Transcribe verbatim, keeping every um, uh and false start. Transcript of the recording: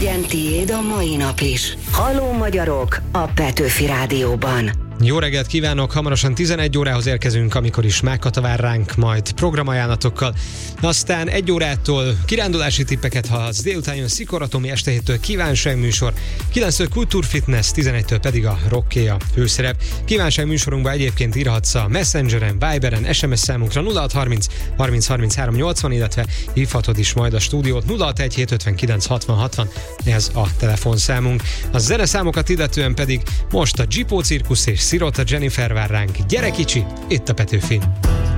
legyen tiéd a mai nap is. Halló magyarok a Petőfi Rádióban. Jó reggelt kívánok! Hamarosan tizenegy órához érkezünk, amikor is Mágkata vár ránk majd programajánlatokkal. Aztán egy órától kirándulási tippeket hallhatsz, délután jön Szikora Tomi, este héttől kívánság műsor, kilenctől kultúrfitness, tizenegytől pedig a rocké a főszerep. Kívánság műsorunkba egyébként írhatsz a Messengeren, Viberen, es em es számunkra nulla hat harminc harminc harminchárom nyolcvan, illetve hívhatod is majd a stúdiót nulla hat egy hét ötvenkilenc hatvan hatvan, ez a telefonszámunk. A zeneszámokat illetően pedig most a Gipó Cirkusz és Szirota Jennifer vár ránk. Gyere kicsi, itt a Petőfin!